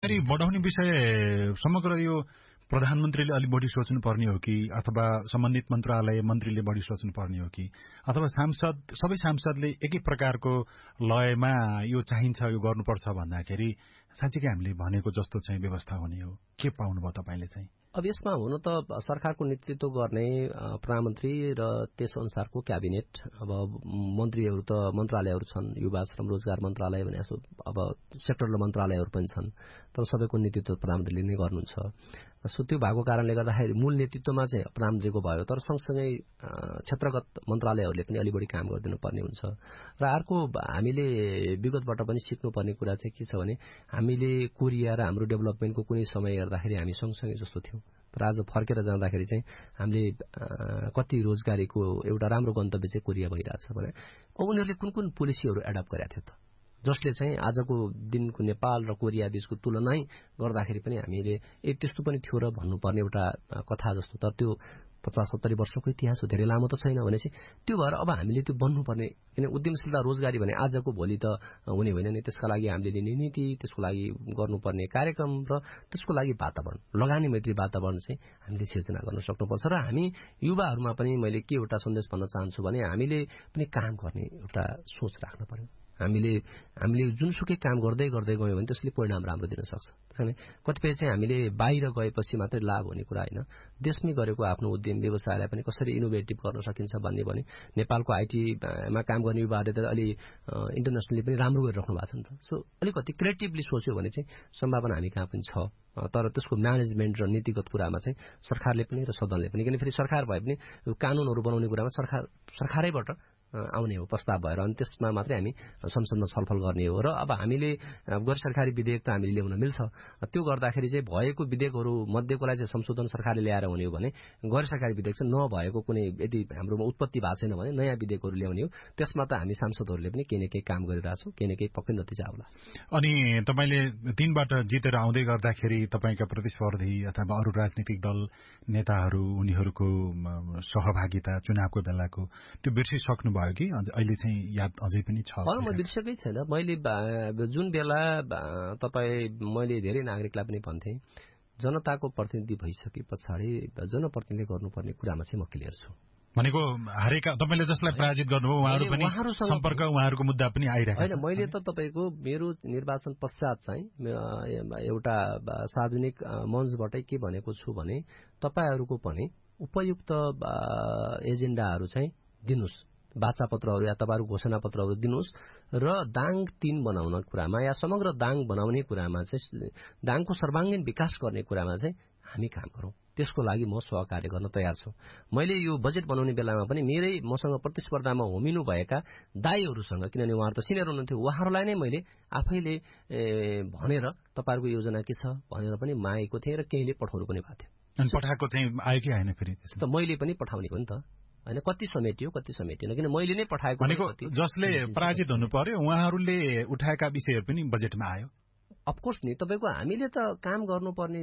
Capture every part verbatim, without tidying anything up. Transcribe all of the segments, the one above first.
जिम्मेवारी बढाउने विषय समग्र यो प्रधानमन्त्रीले अलि बढी सोच्नुपर्ने हो कि अथवा सम्बन्धित मन्त्रालय मन्त्रीले बढी सोच्नुपर्ने हो कि अथवा सांसद सबै सांसदले एकै प्रकारको लयमा यो चाहिन्छ यो गर्नुपर्छ भन्दाखेरि साँच्चै हामीले भनेको जस्तो चाहिँ व्यवस्था हुने हो के पाउनुभयो तपाईले चाहिँ? अब यसमा हुन त सरकारको नेतृत्व गर्ने प्रधानमन्त्री र त्यस अनुसारको क्याबिनेट, अब मन्त्रीहरू त मन्त्रालयहरू छन्, युवा श्रम रोजगार मन्त्रालय भने जस्तो अब सेक्टरल मन्त्रालयहरू पनि छन्, तर सबैको नेतृत्व प्रधानमन्त्रीले नै गर्नुहुन्छ। सो त्यो भएको कारणले गर्दाखेरि मूल नेतृत्वमा चाहिँ प्रधानमन्त्रीको भयो, तर सँगसँगै क्षेत्रगत मन्त्रालयहरूले पनि अलि बढी काम गरिदिनु पर्ने हुन्छ। र अर्को हामीले विगतबाट पनि सिक्नुपर्ने कुरा चाहिँ के छ भने हामीले कोरिया र हाम्रो डेभलपमेन्टको कुनै समय हेर्दाखेरि हामी सँगसँगै जस्तो थियौँ, तर आज फर्केर जाँदाखेरि चाहिँ हामीले कति रोजगारीको एउटा राम्रो गन्तव्य चाहिँ कोरिया भइरहेछ भने उनीहरूले कुन कुन पोलिसीहरू एडप्ट गरेका थियो त, जसले चाहिँ आजको दिनको नेपाल र कोरिया बीचको तुलना गर्दाखेरि पनि हामीले ए त्यस्तो पनि थियो र भन्नुपर्ने एउटा कथा जस्तो। तर त्यो पचास सत्तरी वर्षको इतिहास हो, धेरै लामो त छैन भने चाहिँ त्यो भएर अब हामीले त्यो बन्नुपर्ने, किन उद्यमशीलता रोजगारी भने आजको भोलि त हुने होइन नि। त्यसका लागि हामीले लिने नीति, त्यसको लागि गर्नुपर्ने कार्यक्रम र त्यसको लागि वातावरण, लगानी मैत्री वातावरण चाहिँ हामीले सिर्जना गर्न सक्नुपर्छ। र हामी युवाहरूमा पनि मैले के एउटा सन्देश भन्न चाहन्छु भने हामीले पनि काम गर्ने एउटा सोच राख्न पर्यो। हामीले हामीले जुनसुकै काम गर्दै गर्दै गयौँ भने त्यसले परिणाम राम्रो दिन सक्छ। त्यसैले कतिपय चाहिँ हामीले बाहिर गएपछि मात्रै लाभ हुने कुरा होइन, देशमै गरेको आफ्नो उद्यम व्यवसायलाई पनि कसरी इनोभेटिभ गर्न सकिन्छ भन्ने भने नेपालको आइटीमा काम गर्ने युवाहरूले त अलि इन्टरनेसनली पनि राम्रो गरिराख्नु भएको छ नि त। सो अलिकति क्रिएटिभली सोच्यो भने चाहिँ सम्भावना हामी कहाँ पनि छ, तर त्यसको म्यानेजमेन्ट र नीतिगत कुरामा चाहिँ सरकारले पनि र सदनले पनि, किन फेरि सरकार भए पनि कानूनहरू बनाउने कुरामा सरकार सरकारैबाट आउने हो प्रस्ताव भएर, अनि त्यसमा मात्रै हामी संसदमा छलफल गर्ने हो। र अब हामीले गैर सरकारी विधेयक त हामीले ल्याउन मिल्छ, त्यो गर्दाखेरि चाहिँ भएको विधेयकहरू मध्येकोलाई चाहिँ संशोधन सरकारले ल्याएर हुने हो भने गैर सरकारी विधेयक चाहिँ नभएको कुनै यदि हाम्रोमा उत्पत्ति भएको छैन भने नयाँ विधेयकहरू ल्याउने हो। त्यसमा त हामी सांसदहरूले पनि केही न केही काम गरिरहेछौँ, केही न केही पक्कै नतिजा आउला। अनि तपाईँले तीनबाट जितेर आउँदै गर्दाखेरि तपाईँका प्रतिस्पर्धी अथवा अरू राजनीतिक दल नेताहरू उनीहरूको सहभागिता चुनावको बेलाको त्यो बिर्सिसक्नु भयो कि अहिले चाहिँ याद अझै पनि छ? म बिर्सेकै छैन। मैले जुन बेला तपाईँ मैले धेरै नागरिकलाई पनि भन्थेँ जनताको प्रतिनिधि भइसके पछाडि जनप्रतिनिधिले गर्नुपर्ने कुरामा चाहिँ म क्लियर छु। भनेको हरेका तपाईँले जसलाई पराजित गर्नुभयो उहाँहरू पनि सम्पर्क उहाँहरूको मुद्दा पनि आइरहेको होइन। मैले त तपाईँको मेरो निर्वाचन पश्चात चाहिँ एउटा सार्वजनिक मञ्चबाटै के भनेको छु भने तपाईँहरूको पनि उपयुक्त एजेन्डाहरू चाहिँ दिनुहोस्, बाचा पत्रहरू या तपाईँहरू घोषणा पत्रहरू दिनुहोस् र दाङ तीन बनाउन कुरामा या समग्र दाङ बनाउने कुरामा चाहिँ दाङको सर्वाङ्गीण विकास गर्ने कुरामा चाहिँ हामी काम गरौँ। त्यसको लागि म सहकार्य गर्न तयार छु। मैले यो बजेट बनाउने बेलामा पनि मेरै मसँग प्रतिस्पर्धामा होमिनु भएका दाईहरूसँग, किनभने उहाँहरू त सिनियर हुनुहुन्थ्यो, उहाँहरूलाई नै मैले आफैले भनेर तपाईँहरूको योजना के छ भनेर पनि मागेको थिएँ र केहीले पठाउनु पनि भएको थियो। अनि पठाएको चाहिँ आयो कि आएन? फेरि त मैले पनि पठाउने हो नि त, होइन कति समेटियो कति समेटिएन, किन मैले नै पठाएको भनेको जसले पराजित हुनु पर्यो उहाँहरूले उठाएका विषयहरू पनि बजेटमा आयो। अफकोर्स नि, तपाईँको हामीले त काम गर्नुपर्ने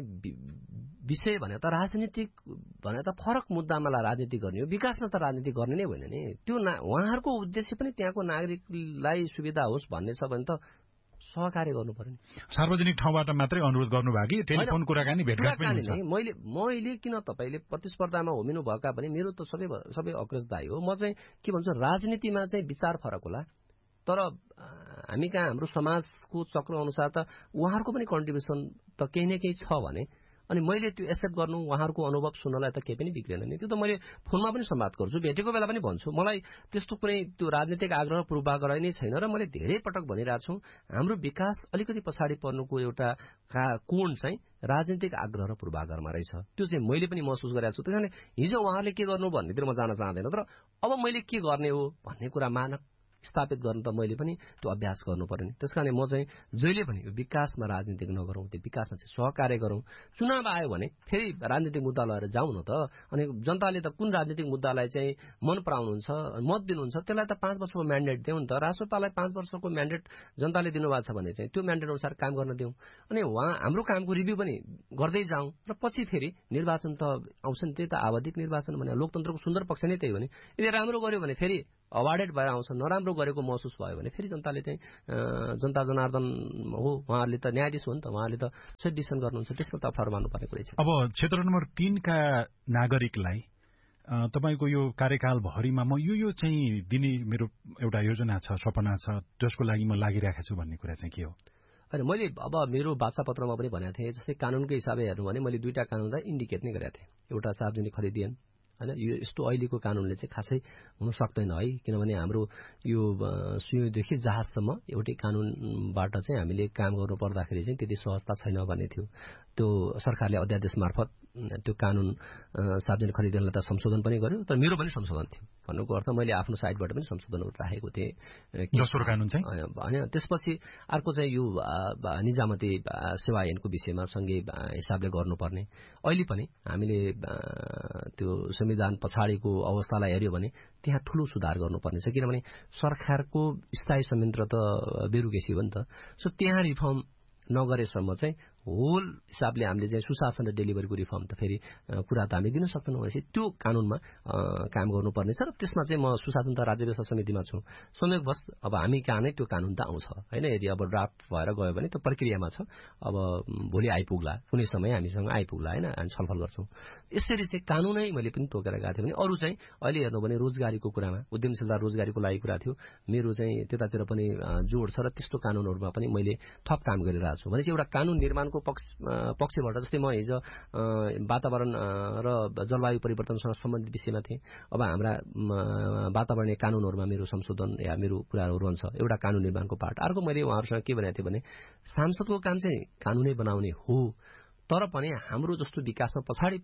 विषय भने त राजनीतिक भने त फरक मुद्दामा राजनीति गर्ने हो, विकासमा त राजनीति गर्ने नै होइन नि। त्यो उहाँहरूको उद्देश्य पनि त्यहाँको नागरिकलाई सुविधा होस् भन्ने छ भने त सहकार्य गर्नु पर्यो नि। सार्वजनिक ठाउँबाट मात्रै अनुरोध गर्नुभयो कि टेलिफोन कुराकानी भेटघाट पनि हुन्छ? मैले मैले किन तपाईँले प्रतिस्पर्धामा होमिनु भएका भने मेरो त सबै सबै अग्रजदायी हो। म चाहिँ के भन्छु राजनीतिमा चाहिँ विचार फरक होला, तर हामी कहाँ हाम्रो समाजको चक्र अनुसार त उहाँहरूको पनि कन्ट्रिब्युसन त केही न केही छ भने अनि मैले त्यो एक्सेप्ट गर्नु उहाँहरूको अनुभव सुन्नलाई त केही पनि बिग्रेन नि। त्यो त मैले फोनमा पनि संवाद गर्छु, भेटेको बेला पनि भन्छु। मलाई त्यस्तो कुनै त्यो राजनीतिक आग्रह पूर्वाग्रह नै छैन र मैले धेरै पटक भनिरहेको छु हाम्रो विकास अलिकति पछाडि पर्नुको एउटा कोण चाहिँ राजनीतिक आग्रह र पूर्वाग्रहमा रहेछ। त्यो चाहिँ मैले पनि महसुस गरेको छु। त्यसैले हिजो उहाँहरूले के गर्नु भन्नेतिर म जान चाहँदैन, तर अब मैले के गर्ने हो भन्ने कुरा मानक स्थापित गर्नु त मैले पनि त्यो अभ्यास गर्नु पर्यो नि। त्यसकारण म चाहिँ जहिले पनि विकासमा राजनीतिक नगरौँ, त्यो विकासमा चाहिँ सहकार्य गरौँ। चुनाव आयो भने फेरि राजनीतिक मुद्दा लिएर जाउँ न त। अनि जनताले त कुन राजनीतिक मुद्दालाई चाहिँ मन पराउनुहुन्छ, मत दिनुहुन्छ, त्यसलाई त पाँच वर्षको म्यान्डेट दिउँ नि त। राष्ट्रपालाई पाँच वर्षको म्यान्डेट जनताले दिनुभएको छ भने चाहिँ त्यो म्यान्डेट अनुसार काम गर्न दिउँ। अनि उहाँ हाम्रो कामको रिभ्यू पनि गर्दै जाउँ र पछि फेरि निर्वाचन त आउँछ नि। त्यही त आवधिक निर्वाचन भने लोकतन्त्रको सुन्दर पक्ष नै त्यही हो नि। यदि राम्रो गर्यो भने फेरि अवार्डेड भएर आउँछ, नराम्रो गरेको महसुस भयो भने फेरि जनताले चाहिँ जनता जनार्दन हो, उहाँहरूले त न्यायाधीश हो नि त, उहाँहरूले त सही डिसिसन गर्नुहुन्छ, त्यसमा त अप्ठ्यारो मान्नुपर्ने कुरै छ। अब क्षेत्र नम्बर तीनका नागरिकलाई तपाईको यो कार्यकालभरिमा म यो यो चाहिँ दिने मेरो एउटा योजना छ, सपना छ, जसको लागि म लागिरहेको छु भन्ने कुरा चाहिँ के हो? होइन, मैले अब मेरो वार्तापत्रमा पनि भनेको थिएँ, जस्तै कानुनकै हिसाबले हेर्नु भने मैले दुईटा कानुनलाई इन्डिकेट नै गरेको थिएँ। एउटा सार्वजनिक खरिद ऐन, होइन, यो यस्तो अहिलेको कानुनले चाहिँ खासै हुन सक्दैन है, किनभने हाम्रो यो सुयुदेखि जहाजसम्म एउटै कानुनबाट चाहिँ हामीले काम गर्नु पर्दाखेरि चाहिँ त्यति सहजता छैन भन्ने थियो। त्यो सरकारले अध्यादेश मार्फत त्यो कानुन सार्वजनिक खरिद ऐनलाई त संशोधन पनि गर्यो, तर मेरो पनि संशोधन थियो। भन्नुको अर्थ मैले आफ्नो साइडबाट पनि संशोधनहरू राखेको थिएँ। दोस्रो कानुन चाहिँ होइन, त्यसपछि अर्को चाहिँ यो निजामती सेवा ऐनको विषयमा सँगै हिसाबले गर्नुपर्ने। अहिले पनि हामीले त्यो संविधान पछाडिको अवस्थालाई हेऱ्यो भने त्यहाँ ठूलो सुधार गर्नुपर्ने छ, किनभने सरकारको स्थायी संयन्त्र त ब्युरोक्रेसी हो नि त। सो त्यहाँ रिफर्म नगरेसम्म चाहिँ होल हिसाबले हामीले चाहिँ सुशासन र डेलिभरीको रिफर्म त फेरि कुरा त हामी दिन सक्दैनौँ। भनेपछि त्यो कानुनमा काम गर्नुपर्ने छ र त्यसमा चाहिँ म सुशासन त राज्य व्यवस्था समितिमा छु। संयोगवश अब हामी कहाँ नै त्यो कानुन त आउँछ होइन, यदि अब ड्राफ्ट भएर गयो भने त्यो प्रक्रियामा छ, अब भोलि आइपुग्ला, कुनै समय हामीसँग आइपुग्ला होइन, हामी छलफल गर्छौँ। यसरी चाहिँ कानुनै मैले पनि तोकेर गएको थिएँ भने अरू चाहिँ अहिले हेर्नु भने रोजगारीको कुरामा उद्यमशीलता रोजगारीको लागि कुरा थियो, मेरो चाहिँ त्यतातिर पनि जोड छ र त्यस्तो कानुनहरूमा पनि मैले थप काम गरिरहेको छु। भनेपछि एउटा कानुन निर्माणको पक्ष पक्षबाट जस्तै म हिजो वातावरण र जलवायु परिवर्तनसँग सम्बन्धित विषयमा थिएँ, अब हाम्रा वातावरणीय कानुनहरूमा मेरो संशोधन या मेरो कुराहरू रहन्छ, एउटा कानुन निर्माणको पार्ट। अर्को मैले उहाँहरूसँग के भनेको थिएँ भने सांसदको काम चाहिँ कानुनै बनाउने हो, तर पनि हाम्रो जस्तो विकासमा पछाडि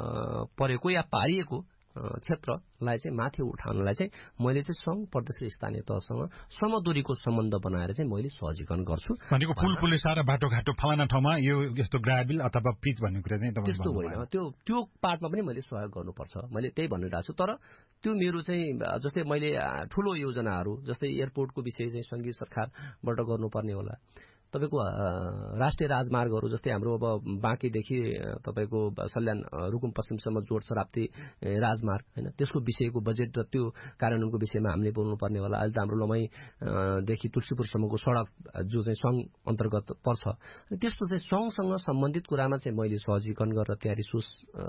परेको या पारिएको क्षेत्रलाई चाहिँ माथि उठाउनलाई चाहिँ मैले चाहिँ सङ्घ प्रदेश र स्थानीय तहसँग समदूरीको सम्बन्ध बनाएर चाहिँ मैले सहजीकरण गर्छु। भनेको पुल पुलेसा र बाटोघाटो फलाना ठाउँमा यो यस्तो ग्राभिल अथवा पिच भन्ने कुरा चाहिँ त्यस्तो होइन, त्यो त्यो पार्टमा पनि मैले सहयोग गर्नुपर्छ, मैले त्यही भनिरहेको छु। तर त्यो मेरो चाहिँ जस्तै मैले ठुलो योजनाहरू जस्तै एयरपोर्टको विषय चाहिँ सङ्घीय सरकारबाट गर्नुपर्ने होला, तपाईँको राष्ट्रिय राजमार्गहरू जस्तै हाम्रो अब बाँकीदेखि तपाईँको सल्यान रुकुम पश्चिमसम्म जोड्छ राप्ती राजमार्ग होइन, त्यसको विषयको बजेट र त्यो कार्यान्वयनको विषयमा हामीले बोल्नुपर्ने होला। अहिले त हाम्रो लमाईदेखि तुलसीपुरसम्मको सडक जो चाहिँ सङ्घ अन्तर्गत पर्छ, त्यस्तो चाहिँ सङ्घसँग सम्बन्धित कुरामा चाहिँ मैले सहजीकरण गरेर त्यहाँ रिसोर्स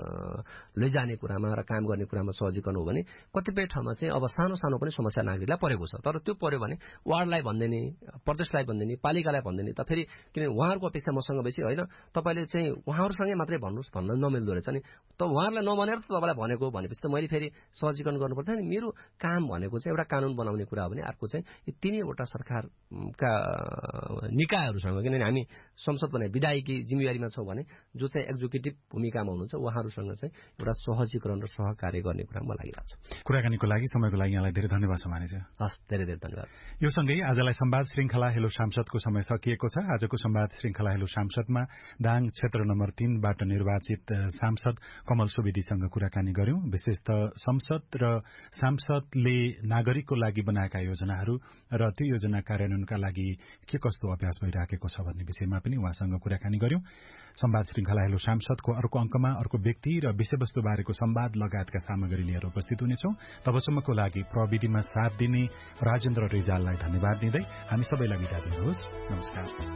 लैजाने कुरामा र काम गर्ने कुरामा सहजीकरण हो भने कतिपय ठाउँमा चाहिँ अब सानो सानो पनि समस्या नागरिकलाई परेको छ, तर त्यो पर्यो भने वार्डलाई भन्दिने, प्रदेशलाई भन्दिने, पालिकालाई भन्दिने त फेरि किनभने उहाँहरूको अपेक्षा मसँग बेसी होइन, तपाईँले चाहिँ उहाँहरूसँगै मात्रै भन्नुहोस् भन्न नमिल्दो रहेछ नि, त उहाँहरूलाई नभनेर त तपाईँलाई भनेको भनेपछि त मैले फेरि सहजीकरण गर्नुपर्छ नि। मेरो काम भनेको चाहिँ एउटा कानुन बनाउने कुरा हो भने अर्को चाहिँ यी तिनैवटा सरकारका निकायहरूसँग, किनभने हामी संसद भने विधायकी जिम्मेवारीमा छौँ भने जो चाहिँ एक्जिक्युटिभ भूमिकामा हुनुहुन्छ उहाँहरूसँग चाहिँ एउटा सहजीकरण र सहकार्य गर्ने कुरा म लागिरहेको छु। कुराकानीको लागि समयको लागि यहाँलाई धेरै धन्यवाद छ मानिस। हस्, धेरै धेरै धन्यवाद। यो सँगै आजलाई संवाद श्रृङ्खला हेलो सांसदको समय सकिएको छ। आजको संवाद श्रृङ्खला हेलो सांसदमा दाङ क्षेत्र नम्बर तीनबाट निर्वाचित सांसद कमल सुवेदीसँग कुराकानी गर्यौं। विशेषतः संसद र सांसदले नागरिकको लागि बनाएका योजनाहरू र त्यो योजना कार्यान्वयनका लागि के कस्तो अभ्यास भइराखेको छ भन्ने विषयमा पनि उहाँसँग कुराकानी गर्यौं। संवाद श्रृङ्खला हेलो सांसदको अर्को अंकमा अर्को व्यक्ति र विषयवस्तु बारेको संवाद लगायतका सामग्री लिएर उपस्थित हुनेछौं। तबसम्मको लागि प्रविधिमा साथ दिने राजेन्द्र रिजाललाई धन्यवाद दिँदै हामी सबैलाई बिदा दिनुहोस्। नमस्कार।